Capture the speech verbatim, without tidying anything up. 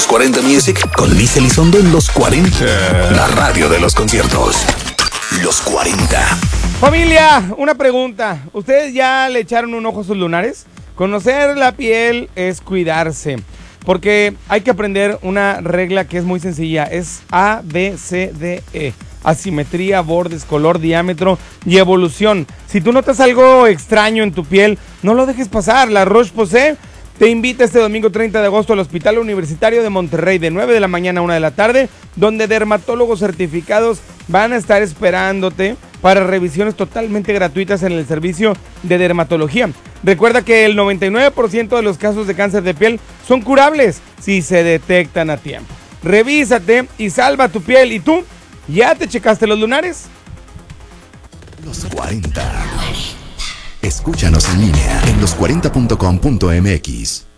Los cuarenta Music con Liz Elizondo en Los cuarenta. La radio de los conciertos. Los cuarenta. Familia, una pregunta. ¿Ustedes ya le echaron un ojo a sus lunares? Conocer la piel es cuidarse. Porque hay que aprender una regla que es muy sencilla. Es A, B, C, D, E. Asimetría, bordes, color, diámetro y evolución. Si tú notas algo extraño en tu piel, no lo dejes pasar. La Roche-Posay te invita este domingo treinta de agosto al Hospital Universitario de Monterrey de nueve de la mañana a una de la tarde, donde dermatólogos certificados van a estar esperándote para revisiones totalmente gratuitas en el servicio de dermatología. Recuerda que el noventa y nueve por ciento de los casos de cáncer de piel son curables si se detectan a tiempo. Revísate y salva tu piel. ¿Y tú? ¿Ya te checaste los lunares? Los cuarenta. Escúchanos en línea en los cuarenta punto com punto m x.